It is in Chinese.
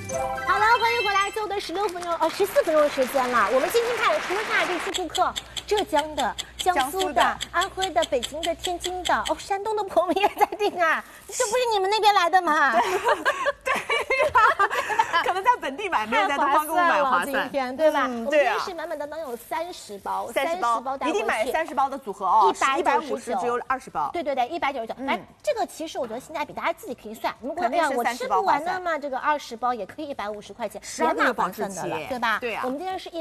好了，欢迎回来，最后的14分钟的时间了。我们今天看，除了上海这次顾客，浙江的、江苏的、安徽的、北京的、天津的，山东的朋友们也在订啊，这不是你们那边来的吗？ 对可能在本地买，没有在东方购物买划算， 今天对吧？我们今对啊天是满满当当有30包 ，30包带回去， 一定买30包的组合哦 ，150 只有20包。 对，199。哎，这个其实我觉得性价比大家自己可以算。如果我吃包不完那么这个20包也可以150块钱，也蛮划算的了，对吧？ 对啊， 我们今天是